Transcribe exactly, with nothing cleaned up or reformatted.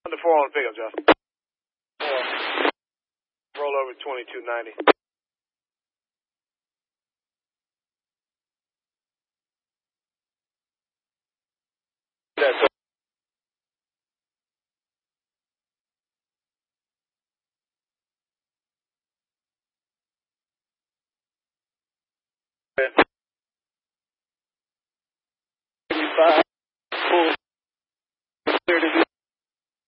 On the four on pickup, Josh. Roll over twenty-two ninety. That's